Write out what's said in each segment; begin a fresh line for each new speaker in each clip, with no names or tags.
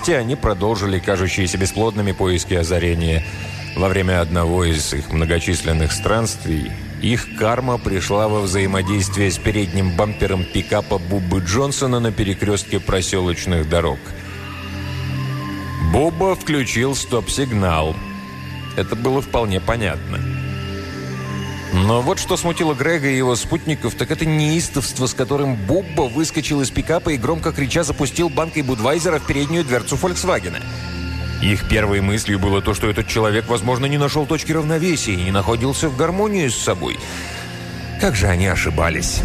вместе они продолжили кажущиеся бесплодными поиски озарения. Во время одного из их многочисленных странствий их карма пришла во взаимодействие с передним бампером пикапа Буббы Джонсона на перекрестке проселочных дорог. Бубба включил стоп-сигнал. Это было вполне понятно. Но вот что смутило Грега и его спутников, так это неистовство, с которым Бубба выскочил из пикапа и, громко крича, запустил банкой Будвайзера в переднюю дверцу «Фольксвагена». Их первой мыслью было то, что этот человек, возможно, не нашел точки равновесия и не находился в гармонии с собой. Как же они ошибались.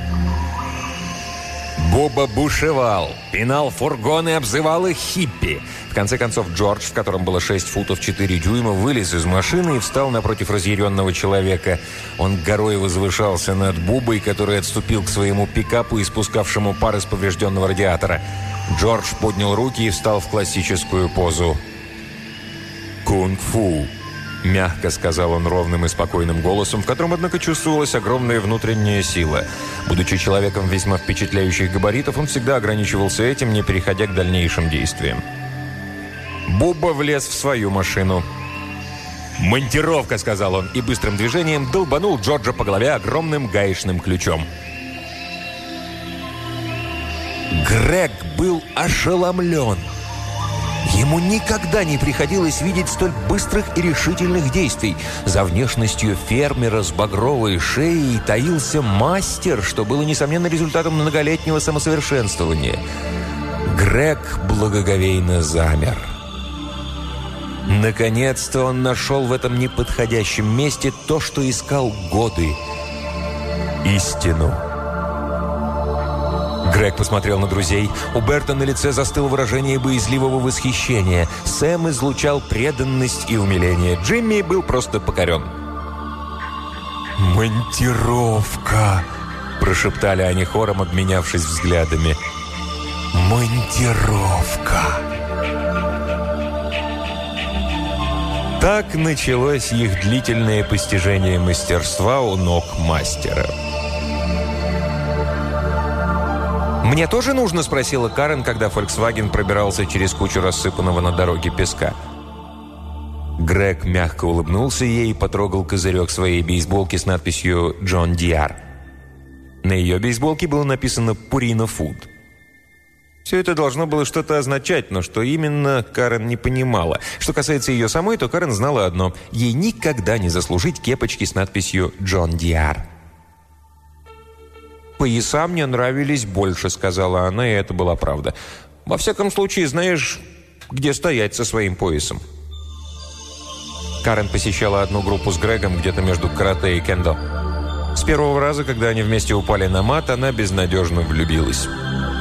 Бубба бушевал, пинал фургон и обзывал их хиппи. В конце концов, Джордж, в котором было 6 футов 4 дюйма, вылез из машины и встал напротив разъяренного человека. Он горой возвышался над Буббой, который отступил к своему пикапу, испускавшему пар из поврежденного радиатора. Джордж поднял руки и встал в классическую позу. «Кунг-фу», — мягко сказал он ровным и спокойным голосом, в котором, однако, чувствовалась огромная внутренняя сила. Будучи человеком весьма впечатляющих габаритов, он всегда ограничивался этим, не переходя к дальнейшим действиям. Бубба влез в свою машину. «Монтировка», — сказал он, и быстрым движением долбанул Джорджа по голове огромным гаечным ключом. Грег был ошеломлен. Ему никогда не приходилось видеть столь быстрых и решительных действий. За внешностью фермера с багровой шеей таился мастер, что было, несомненно, результатом многолетнего самосовершенствования. Грег благоговейно замер. Наконец-то он нашел в этом неподходящем месте то, что искал годы – истину. Грег посмотрел на друзей. У Берта на лице застыло выражение боязливого восхищения. Сэм излучал преданность и умиление. Джимми был просто покорен. «Монтировка!» – прошептали они хором, обменявшись взглядами. «Монтировка!» Так началось их длительное постижение мастерства у ног мастера. «Мне тоже нужно?» – спросила Карен, когда «Фольксваген» пробирался через кучу рассыпанного на дороге песка. Грег мягко улыбнулся ей и потрогал козырек своей бейсболки с надписью «Джон Диар». На ее бейсболке было написано «Пурина Фуд». Все это должно было что-то означать, но что именно, Карен не понимала. Что касается ее самой, то Карен знала одно – ей никогда не заслужить кепочки с надписью «Джон Диар». «Пояса мне нравились больше», — сказала она, и это была правда. «Во всяком случае, знаешь, где стоять со своим поясом». Карен посещала одну группу с Грегом где-то между карате и кендо. С первого раза, когда они вместе упали на мат, она безнадежно влюбилась.